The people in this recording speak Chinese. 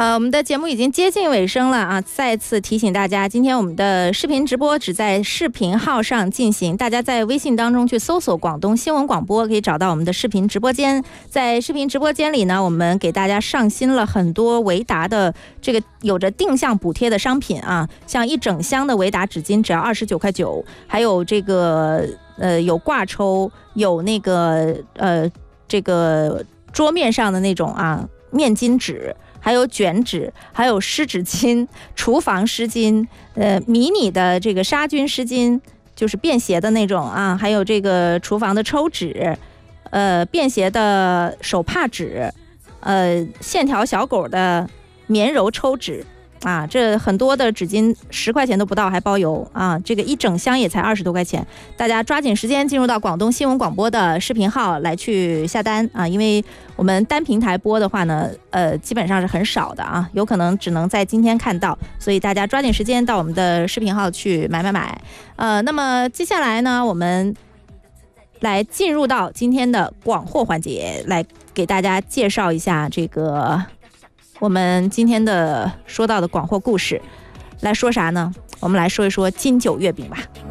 我们的节目已经接近尾声了啊！再次提醒大家，今天我们的视频直播只在视频号上进行，大家在微信当中去搜索广东新闻广播，可以找到我们的视频直播间。在视频直播间里呢，我们给大家上新了很多维达的这个有着定向补贴的商品啊，像一整箱的维达纸巾只要29.9块，还有这个有挂抽，有那个这个桌面上的那种啊面巾纸。还有卷纸，还有湿纸巾、厨房湿巾，迷你的这个杀菌湿巾，就是便携的那种啊，还有这个厨房的抽纸，便携的手帕纸，线条小狗的棉柔抽纸啊，这很多的纸巾10块钱都不到，还包邮啊！这个一整箱也才20多块钱，大家抓紧时间进入到广东新闻广播的视频号来去下单啊！因为我们单平台播的话呢，基本上是很少的啊，有可能只能在今天看到，所以大家抓紧时间到我们的视频号去买。那么接下来呢，我们来进入到今天的广货环节，来给大家介绍一下这个。我们今天的说到的广货故事，来说啥呢？我们来说一说金九月饼吧。